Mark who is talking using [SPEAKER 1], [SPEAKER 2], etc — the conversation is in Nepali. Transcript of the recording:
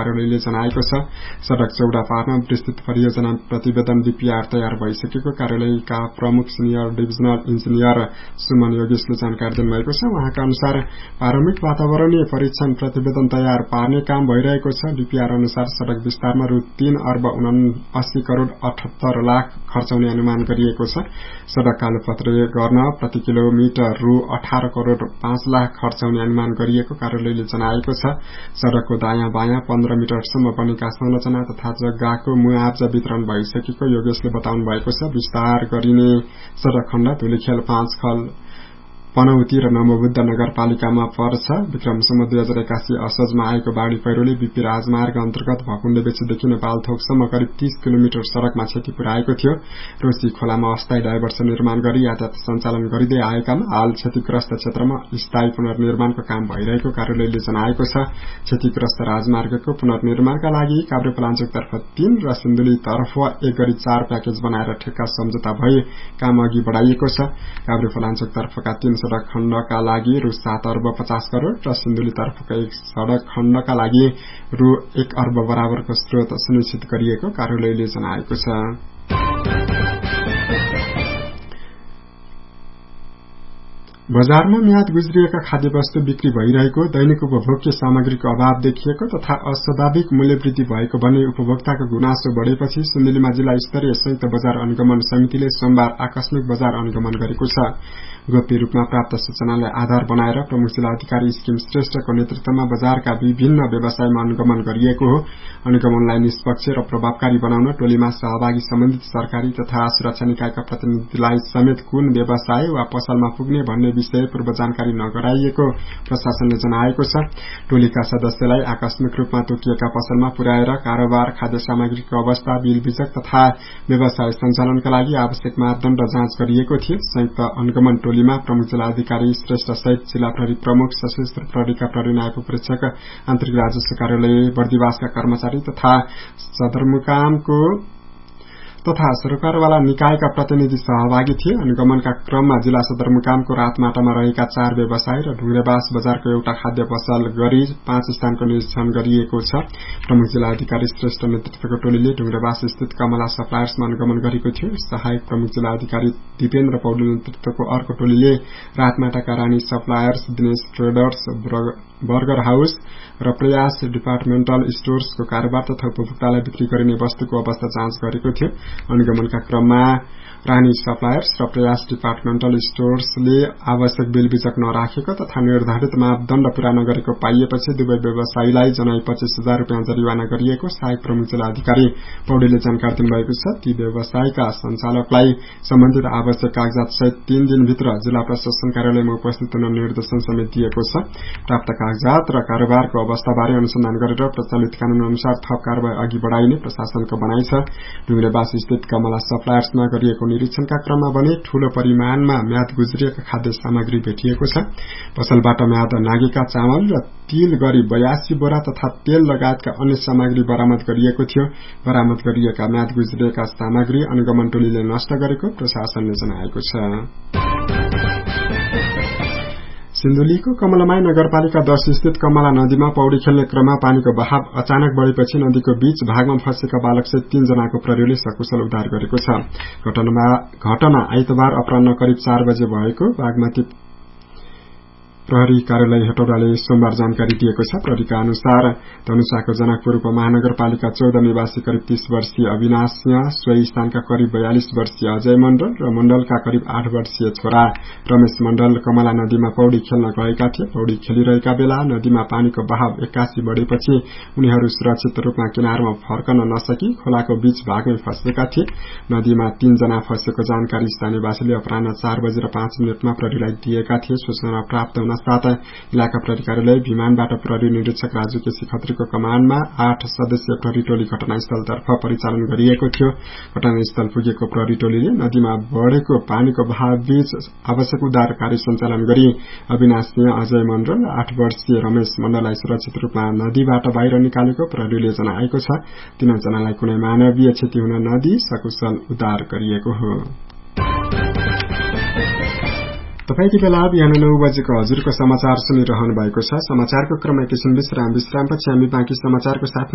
[SPEAKER 1] कार्यालयले जनाएको छ। सड़क चौड़ा पार्न विस्तृत परियोजना प्रतिवेदन DPR तयार भइसकेको कार्यालयका प्रमुख सिनियर डिभिजनल इन्जिनियर सुमन योगेशले जानकारी दिनुभएको छ। उहाँका अनुसार प्रारम्भिक वातावरणीय परीक्षण प्रतिवेदन तयार पार्ने काम भइरहेको छ। DPR अनुसार सड़क विस्तारमा रु 3 अर्ब 79 करोड़ 78 लाख खर्चाउने अनुमान गरिएको छ। सड़क कालोपत्रे गर्न प्रति किलोमिटर रु 18 करोड़ 5 लाख खर्चाउने अनुमान गरिएको कार्यालयले जनाएको छ। सड़कको दायाँ बायाँ 15 मिटरसम्म बनेका संरचना तथा जग्गाको मुआवजा वितरण भइसकेको योगेशले बताउनु भएको छ। विस्तार गरिने सड़क खण्ड धुलीखेल 5 खल पनौती र नमोबुद्ध नगरपालिकामा पर्छ। विक्रमसम्म 2081 असोजमा आएको बाढ़ी पहिरोले बीपी राजमार्ग अन्तर्गत भकुण्डेबेसीदेखि नेपालथोकसम्म करिब 30 किलोमिटर सड़कमा क्षति पुर्याएको थियो। रोसी खोलामा अस्थायी डाइभर्सन निर्माण गरी यातायात सञ्चालन गरिँदै आएकामा हाल क्षतिग्रस्त क्षेत्रमा स्थायी पुनर्निर्माणको काम भइरहेको कार्यालयले जनाएको छ। क्षतिग्रस्त राजमार्गको पुनर्निर्माणका लागि काभ्रेपलाञ्चोकतर्फ 3 र सिन्धुलीतर्फ 1 गरी 4 प्याकेज बनाएर ठेक्का सम्झौता भई काम अघि बढ़ाइएको छ। काभ्रेपलाञ्चोकतर्फका 3 सड़क खण्डका लागि रु 7 अर्ब 50 करोड़ र सिन्धुलीतर्फका 1 सड़क खण्डका लागि रु 1 अर्ब बराबरको स्रोत सुनिश्चित गरिएको कार्यालयले जनाएको छ। बजारमा म्याद गुज्रिएका खाद्य वस्तु बिक्री भइरहेको, दैनिक उपभोग्य सामग्रीको अभाव देखिएको तथा अस्वाभाविक मूल्य वृद्धि भएको भन्ने उपभोक्ताको गुनासो बढ़ेपछि सिन्धुलीमा जिल्ला स्तरीय संयुक्त बजार अनुगमन समितिले सोमबार आकस्मिक बजार अनुगमन गरेको छ। गोप्य रूपमा प्राप्त सूचनालाई आधार बनाएर प्रमुख जिल्ला अधिकारी स्किम श्रेष्ठको नेतृत्वमा बजारका विभिन्न व्यवसायमा अनुगमन गरिएको हो। अनुगमनलाई निष्पक्ष र प्रभावकारी बनाउन टोलीमा सहभागी सम्बन्धित सरकारी तथा सुरक्षा निकायका प्रतिनिधिलाई समेत कुन व्यवसाय वा पसलमा पुग्ने भन्ने विषय पूर्व जानकारी नगराइएको प्रशासनले जनाएको छ। टोलीका सदस्यलाई आकस्मिक रूपमा तोकिएका पसलमा पुर्याएर कारोबार, खाद्य सामग्रीको अवस्था, बिल बिजक तथा व्यवसाय सञ्चालनका लागि आवश्यक मापदण्ड जाँच गरिएको थियो। संयुक्त अनुगमन टोलीमा प्रमुख जिल्ला अधिकारी श्रेष्ठ सहित जिल्ला प्रहरी प्रमुख, सशस्त्र प्रहरीका प्रहरी नायब उपरीक्षक, आन्तरिक राजस्व कार्यालय बर्दिवासका कर्मचारी तथा सदरमुकामको तथा सरकारवाला निकायका प्रतिनिधि सहभागी थिए। अनुगमनका क्रममा जिल्ला सदरमुकामको रातमाटामा रहेका 4 व्यवसाय र ढुङ्ग्रेबास बजारको एउटा खाद्य पसल गरी 5 स्थानको निरीक्षण गरिएको छ। प्रमुख जिल्ला अधिकारी श्रेष्ठ नेतृत्वको टोलीले ढुङ्ग्रेबास स्थित कमला सप्लायर्समा अनुगमन गरेको थियो। सहायक प्रमुख जिल्ला अधिकारी दिपेन्द्र पौडेल नेतृत्वको अर्को टोलीले रातमाटाका रानी suppliers, Dinesh traders, burger house र प्रयास डिपार्टमेन्टल स्टोर्सको कारोबार तथा उपभोक्तालाई बिक्री गरिने वस्तुको अवस्था जाँच गरेको थियो। अनुगमनका क्रममा रानी सप्लायर्स र प्रयास डिपार्टमेन्टल स्टोर्सले आवश्यक बिल बिजक नराखेको तथा निर्धारित मापदण्ड पूरा नगरेको पाइएपछि दुवै व्यवसायीलाई जनाई 25,000 रूपियाँ जरिवाना गरिएको सहायक प्रमुख जिल्ला अधिकारी पौडेलले जानकारी दिनुभएको छ। ती व्यवसायका सञ्चालकलाई सम्बन्धित आवश्यक कागजात सहित 3 दिनभित्र जिल्ला प्रशासन कार्यालयमा उपस्थित हुन निर्देशन समेत दिएको छ। प्राप्त कागजात र कारोबारको अवस्थाबारे अनुसन्धान गरेर प्रचलित कानून अनुसार थप कारबाही अघि बढ़ाइने प्रशासनको भनाइ छ। ढुङ्ग्रेबास स्थित कमला सप्लायर्समा गरिएको निरीक्षणका क्रममा भने ठूलो परिमाणमा म्याद गुज्रिएका खाद्य सामग्री भेटिएको छ। पसलबाट म्याद नागेका चामल र तिल गरी 82 बोरा तथा तेल लगायतका अन्य सामग्री बरामद गरिएको थियो। बरामद गरिएका म्याद गुज्रिएका सामग्री अनुगमन टोलीले नष्ट गरेको प्रशासनले जनाएको छ। सिन्धुलीको कमलामाई नगरपालिका 10 स्थित कमला नदीमा पौडी खेल्ने क्रममा पानीको बहाव अचानक बढ़ेपछि नदीको बीच भागमा फँसेका बालकसहित 3 जनाको प्रहरीले सकुशल उद्धार गरेको छ। घटना आइतबार अपराह्न करिब 4 बजे भएको बागमती प्रहरी कार्यालय हेटौडाले सोमबार जानकारी दिएको छ। प्रहरीका अनुसार धनुषाको जनकपुर उपमहानगरपालिका 14 निवासी करिब 30 वर्षीय अविनाश सिंह, सोही स्थानका करिब 42 वर्षीय अजय मण्डल र मण्डलका करिब 8 वर्षीय छोरा रमेश मण्डल कमला नदीमा पौडी खेल्न गएका थिए। पौडी खेलिरहेका बेला नदीमा पानीको बहाव 81 बढ़ेपछि उनीहरू सुरक्षित रूपमा किनारमा फर्कन नसकी खोलाको बीच भागमै फँसेका थिए। नदीमा 3 जना फँसेको जानकारी स्थानीयवासीले अपराह्न 4 बजेर 5 मिनटमा प्रहरीलाई दिएका थिए। सूचना प्राप्त हुन साथ इलाका प्रहरी कार्यालय भिमानबाट प्रहरी निरीक्षक राजु केसी खत्रीको कमानमा 8 सदस्यीय प्रहरी टोली घटनास्थलतर्फ परिचालन गरिएको थियो। घटनास्थल पुगेको प्रहरी टोलीले नदीमा बढ़ेको पानीको बहाव बीच आवश्यक उद्धार कार्य सञ्चालन गरी अविनाश सिंह, अजय मण्डल र 8 वर्षीय रमेश मण्डललाई सुरक्षित रूपमा नदीबाट बाहिर निकालेको प्रहरीले जनाएको छ। 3 जनालाई कुनै मानवीय क्षति हुन नदिई सकुशल उद्धार गरिएको हो। तपाईँ बेला बिहान 9 बजेको हजुरको समाचार सुनिरहनु भएको छ। समाचारको क्रम एकैछिन विश्रामपछि हामी बाँकी समाचारको साथ